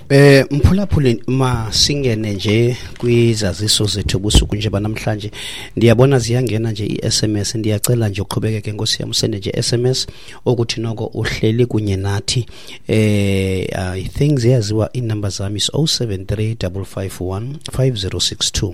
Mphulaphuli masingene nje kwizaziso zethu busuku nje banamhlanje ndiyabona ziyangena nje iSMS ndiyacela nje uqhubekeke Nkosi yami usende nje SMS ukuthi noko uhleli kunye nathi I think ziyaziwa inumber zami is 0735515062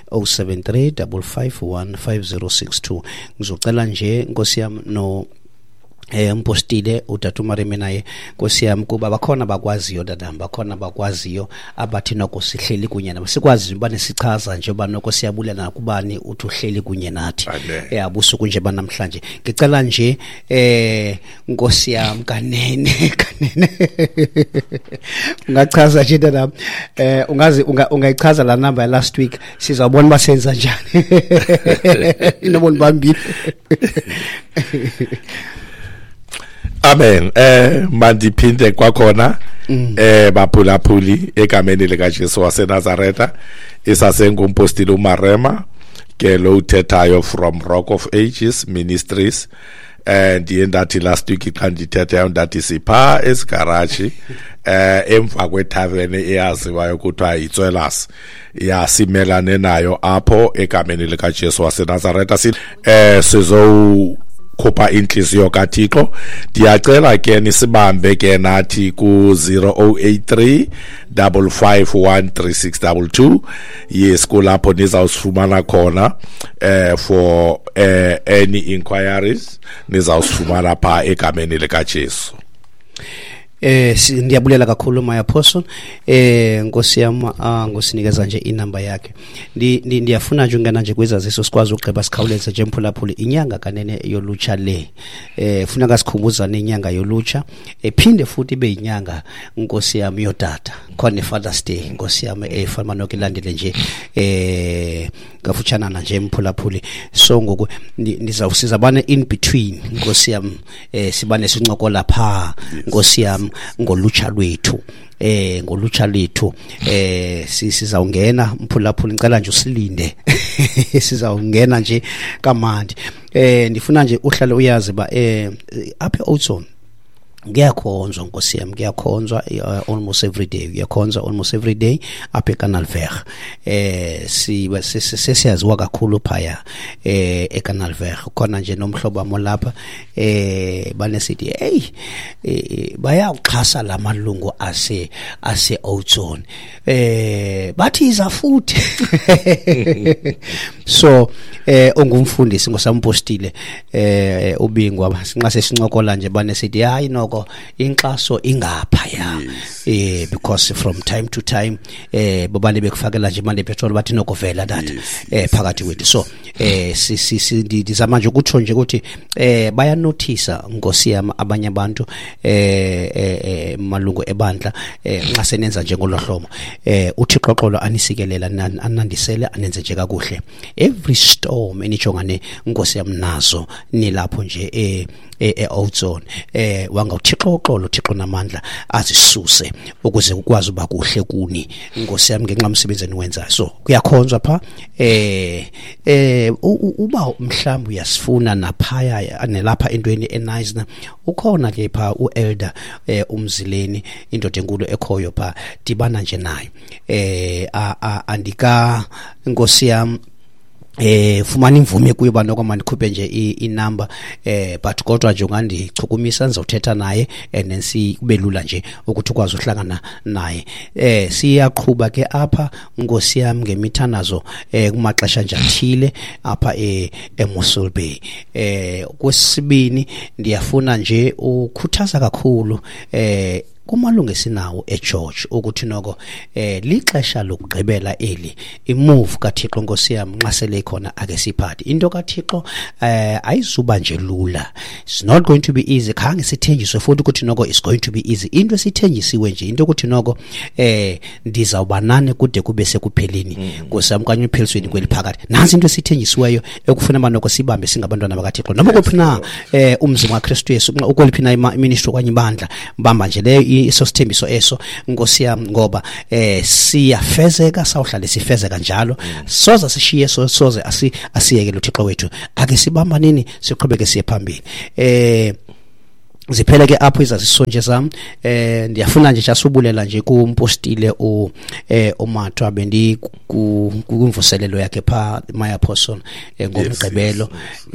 0735515062 ngizocela nje Nkosi yami no mpostile utatu mareme naye Nkosi yami kuba bakhona bakwaziyo dadamba bakhona bakwaziyo abathi noko sihleli kunye nabo sikwazi ubane sichaza nje uba noko siyabulela kubani uthi uhleli kunye nathi abusuku nje banamhlanje ngicela nje Nkosi yami kanene ungachaza nje dadamba ungazi ungayichaza la number last week sizabona basenza njani inoboni bambili Amen. Mandiphinde kwakhona baphulaphuli egameni lika Jesu waseNazaretha isasengumpostile uMarema ke lo uthethayo from Rock of Ages Ministries ndiye ndathi last week xa ndithethayo ndathi sipha esigarage emva kwetavern eyaziwayo kuthiwa yiTswelas yasimelane nayo apho egameni lika Jesu waseNazaretha sizo khupha inhliziyo kaThixo ndiyacela ke nisibambe ke nathi ku 083 5513622 yes kulapho nizawusifumana khona for any inquiries nizawusifumana pha egameni lika Jesu. Ndiyabulela kakhulu my apostle Nkosi yami ngosinikeza nje inamba yakhe ndiyafuna nje ungena nje kwizaziso sikwazi ugqiba sikhawuleze nje mphulaphuli inyanga kanene yolutsha le funeka sikhumbuzane inyanga yolutsha ephinde futhi ibe inyanga Nkosi yami yodata khona Father's Day Nkosi yami efana nokulandele nje ngafutshana nje mphulaphuli so ngoku nizawusiza bane in between Nkosi yami sibane sincokola pha Nkosi yami ngolutsha lwethu ngolutsha lethu sizawungena mphulaphuli ngicela nje usilinde sizawungena nje kamandi ndifuna nje uhlale uyazi ba apha eOudtshoorn ngiyakhonzwa Nkosi yami ngiyakhonzwa almost every day ngiyakhonzwa almost every day apha eCanal Vert sesiyaziwa kakhulu phaya eCanal Vert khona nje nomhlobo wami lapha banesithi hey bayawuxhasa lamalungu ase Oudtshoorn bathi iza futhi so ungumfundisi ngosampostile ubingwa sinxa sesincokola nje banesithi hayi noko inxaso ingapha ya because from time to time bobani bekufakela nje imali petrol bathi noko vela data phakathi wethu so ndizama nje ukutsho nje ukuthi baya notice Nkosi yami abanye abantu malungu ebandla nxa senenza nje ngolohlomo uThixo xolo anisikelela anandisele anenze nje kakuhle every storm enijongane Nkosi yami nazo nilapho nje eOudtshoorn wanga uThixo xolo Thixo namandla azisuse ukuze ukwazi uba kuhle kuni Nkosi yami ngenxa umsebenzi eniwenza so kuyakhonzwa pha uba mhlawumbe uyasifuna naphaya nelapha entweni enice na ukhona ke pha uelder umzileni indoda enkulu ekhoyo pha dibana nje naye andika Nkosi yami fumana imvume kuye banoko mandikhuphe nje inamba but kodwa nje ungandichukumisa ngizothetha naye and then sikubelula nje ukuthi ukwazi uhlangana naye siyaqhubha ke apha Nkosi yami ngemithanazo kumaxesha nje athile apha eMossel Bay kwesibini ndiyafuna nje ukukhuthaza kakhulu kumalungu esinawo eGeorge ukuthi noko lixesha lokugqibela eli imove kaThixo Nkosi yami nxa sele ikhona ake siphathe into kaThixo ayizuba nje lula it's not going to be easy khange sithenjiswe futhi ukuthi noko is going to be easy into esithenjisiwe nje into ukuthi noko ndizawubanane kude kube sekupheleni Nkosi yami kanye uphelisweni kweliphakathi nansi into esithenjisiweyo ekufuna manoko sibambe singabantwana bakaThixo noma kuphi na umzimba kaKristu Yesu ukoliphi na iministry kwanye ibandla mbamba nje leyo isosithembiso eso Nkosi yami ngoba siyafezeka sawuhlale sifezeka njalo soza sishiye soze asiyeke lo Thixo wethu ake sibamba nini siqhubeke siye phambili ziphele ke apho izasisonje sami ndiyafuna nje jasubulela nje kumpostile uMathwa bendi kumvuselelo yakhe pha my apostle ngomgqibelo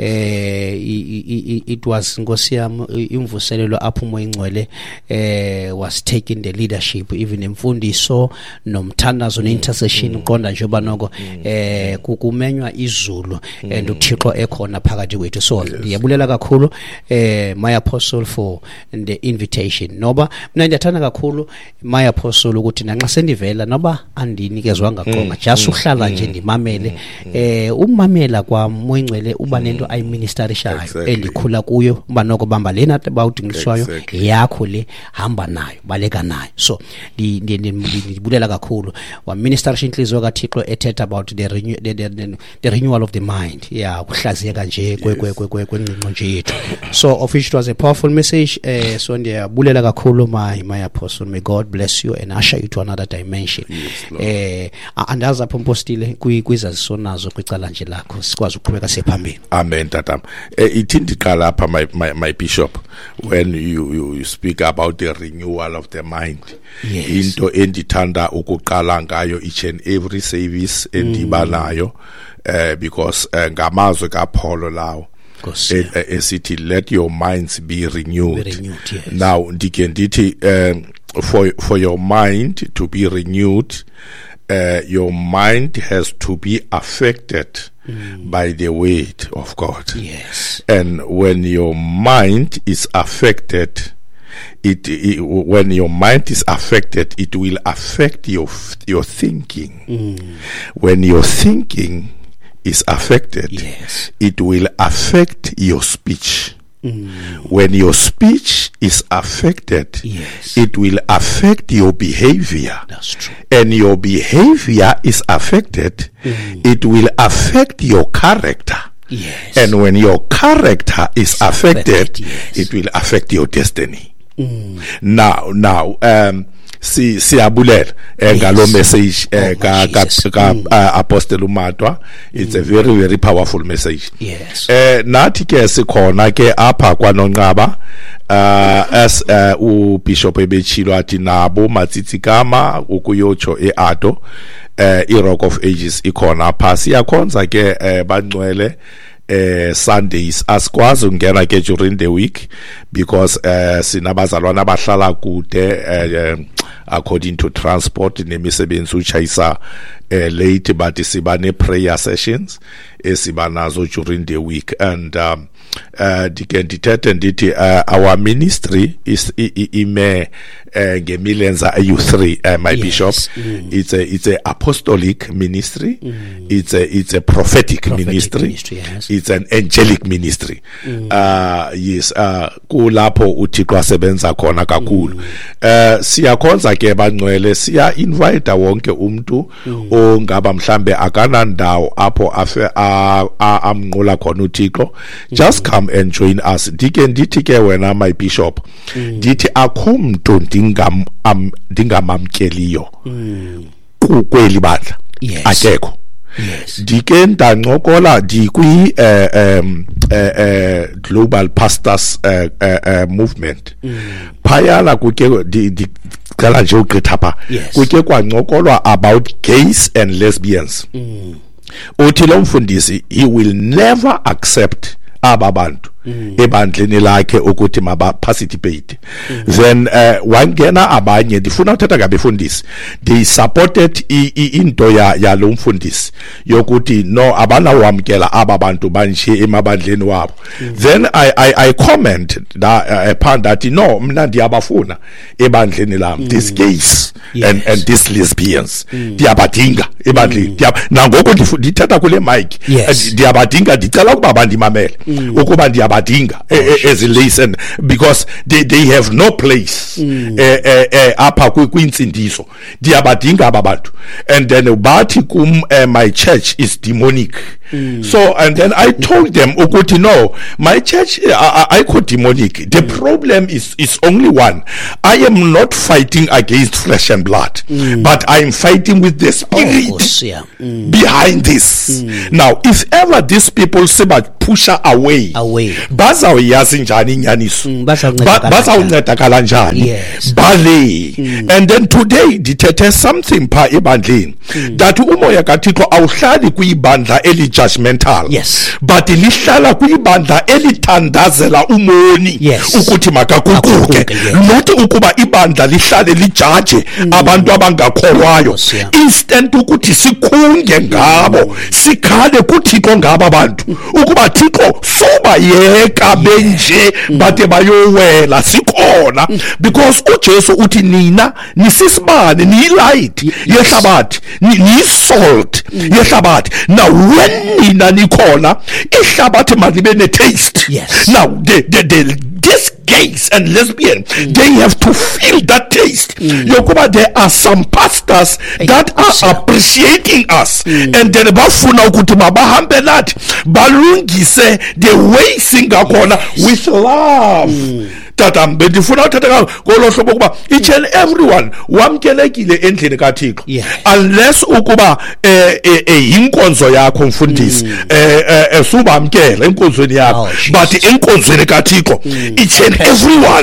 it was Nkosi yami imvuselelo apho umoya ingcwele was taking the leadership even emfundiso nomthandazo neintercession uqonda nje banoko kumenywa izulu and uThixo ekhona phakathi kwethu so ndiyabulela kakhulu my apostle for the invitation noba mina ndiyathanda kakhulu my apostle ukuthi nanxa sendivela noba andinikezwa ngaqonga just uhlala nje ndimamele umamela kwaMoya Ingcwele uba nento ayiministerishayo endikhula kuyo uba noko bamba lena about ngilishwayo yakho le hamba nayo baleka nayo so ndibulela kakhulu wa ministerisha inhliziyo kaThixo ethetha about the renewal of the mind kuhlaziyeka nje kwengqondo nje yethu so of which it was a powerful message so ndiyabulela kakhulu my apostle may God bless you and usher you to another dimension andazi apho mpostile kwizazisonazo kwicala nje lakho sikwazi ukuqhubeka sephambili amen tatam ithi ndiqala apha my bishop when you speak about the renewal of the mind into endithanda ukuqala ngayo each and every service endibanayo because ngamazwe kaPaulo lawo esithi let your minds be renewed yes. Now ndithi for your mind to be renewed your mind has to be affected by the word of God. Yes. And when your mind is affected when your mind is affected it will affect your thinking. When your thinking is affected, yes, it will affect your speech. When your speech is affected, yes, it will affect your behavior. That's true. And your behavior is affected, it will affect your character. Yes. And when your character is affected, yes, it will affect your destiny. Now siyabulela ngalo message ka Apostle uMathwa. It's a very very powerful message. Yes. Nathi ke sikhona ke apha kwaNonqaba as uBishop ebechilo athi nabo matsitsikama ukuyotsho eAdo iRock of Ages ikhona apha siyakhonza ke bangcwele Sundays asikwazi ungena ke during the week because sinabazalwana abahlala kude according to transport nemisebenzi uchayisa late but sibane prayer sessions esibanazo during the week and ndithi our ministry is ime ngemilenza ayu3 my bishop. It's a apostolic ministry, it's a prophetic ministry, yes. It's an angelic ministry. Yes kulapho uThixo asebenza khona kakhulu. Siyakhonza ke bangcwele siya invite wonke umuntu ongaba mhlambe akanandawo apho afe amnqula khona uThixo, just come and join us. Ndithi ke wena my bishop ndithi akho umuntu ndingamamkeliyo kweli bandla. Yes. Akekho. Yes. Ndike ndancokola ndikwi Global Pastors movement. Phayana kuke ndicela nje ugqitha pha kuke kwancokolwa about gays and lesbians. Uthi lo mfundisi he will never accept aba bantu ebandleni lakhe ukuthi maba participate. Then wangena abanye ndifuna uthetha ngabefundisi they supported into ya lo mfundisi yokuthi no abana wamkela aba bantu banje emabandleni wabo. Then I comment that no mina ndiyabafuna ebandleni lami this gays and this lesbians ndiyabadinga ebandleni nangoku ndithetha kule mic ndiyabadinga ndicela ukuba bandimamele ukuba ndiyabadinga as a lesson because they have no place apha kwinsindiso ndiyabadinga aba bantu and then bathi kum my church is demonic So and then I told them ukuthi no, my church I could demonic. The problem is only one. I am not fighting against flesh and blood, but I am fighting with the spirit behind this. Now if ever these people say but push away bazawuyazi njani inyaniso, bazawuncedakala njani bale. And then today dithethe something pha ebandleni that umoya kaThixo awuhlali kuyibandla eli judgmental, but lihlala kuyibandla elithandazela umoni ukuthi makaguquke, not ukuba ibandla lihlale lijaje abantu abangakholwayo. Instant ukuthi sikhunge ngabo, sikhale kuThixo ngabo abantu ukuba Thixo sobayeka benje bade bayowela sikhona, because uJesu uthi nina nisisibane, niyilight yehlabathi, niyisalt yehlabathi. Now when nina nikhona ihlabathi malibe ne taste. Now this gays and lesbian, they have to feel that taste. Yokuba there are some pastors that are appreciating us, and then bafuna ukuthi bahambe nathi balungise the way singakhona with love. Bendifuna uthatha ngolo hlobo kuba each and everyone wamkelekile endlini kaThixo, unless ukuba inkonzo yakho mfundisi subamkela enkonzweni yakho, but enkonzweni kaThixo each and everyone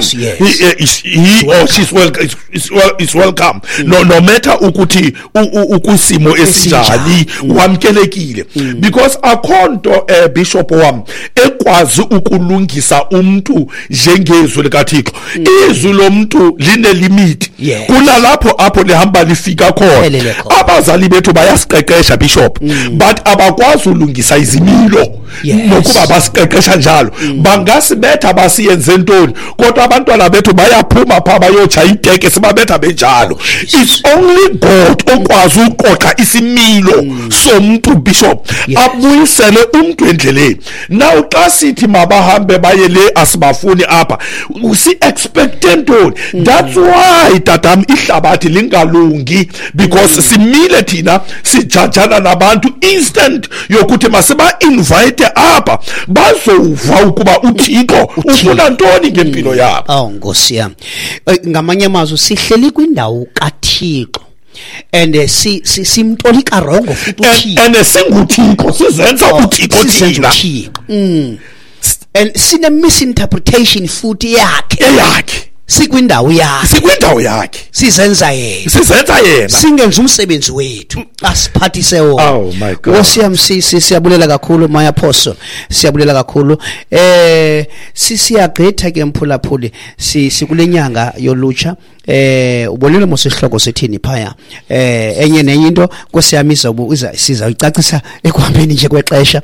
he or she is welcome, no matter ukuthi ukusimo esinjani wamkelekile, because akhonto bishop wami ekwazi ukulungisa umuntu njengezwi likaThixo. Izwi lomuntu line limit, kunalapho apho lihamba lifika khona. Abazali bethu bayasiqeqesha bishop, but abakwazi ulungisa izimilo nokuba basiqeqesha njalo. Bangasibetha basiyenze ntoni, kodwa abantwana bethu bayaphuma pha bayotsha iteke sibabetha benjalo. It's only God okwazi uqoqa isimilo somuntu bishop, abuyisele umuntu endleleni. Now xa sithi mabahambe bayele asibafuni apha, usi expectant. That's why tatam ihlabathi lingalungi, because simile thina sijajana nabantu instant yokuthi masiba invite apha bazova ukuba uThixo ufuna ntoni ngempilo yabo. Nkosi yami, ngamanye amazwi sihleli kwindawo kaThixo and simtolika wrong futhi and singuThixo sizenza uThixo thina, and sine misinterpretation futhi yakhe sikwindawo yakhe sizenza yena singenza umsebenzi wethu asiphathise wona. Oh my God, Osiyam siyabulela kakhulu my apostle, siyabulela kakhulu. Siyagqitha ke mphulaphuli sikulenyanga yolutsha. Ubonile mosihloko sethini phaya enye nenye into nkosiyamisa siza uyicacisa ekuhambeni nje kwexesha,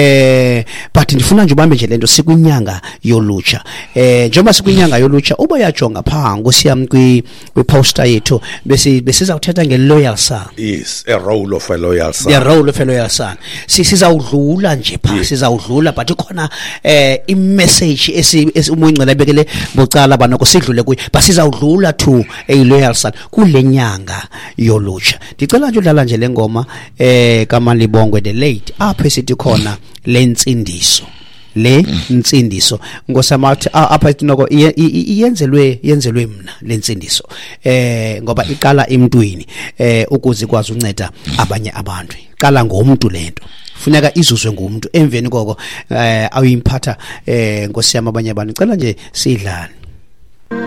but ndifuna nje ubambe nje lento sikwinyanga yolutsha. Njengoba sikwinyanga yolutsha uba yajonga pha nkosiyam kwi-poster yethu besiza kuthetha nge-loyal son. Yes, a role of a loyal son. The role of a loyal son. Sizawudlula nje pha, sizawudlula, but ikhona i-message uMngcele ebekele bucala banoko sidlule kuyo, but sizawudlula to a loyal son kulenyanga yolutsha. Ndicela nje udlala nje lengoma kaMalibongwe the late apho esithi khona lensindiso, le nsindiso ngosamathi apha noko yenzelwe mina lensindiso ngoba iqala emntwini ukuze ikwazi unceda abanye abantu. Iqala ngomuntu lento, funeka izuzwe ngumuntu, emveni koko awuyimphatha nkosiyami abanye abantu. Cela nje sidlane.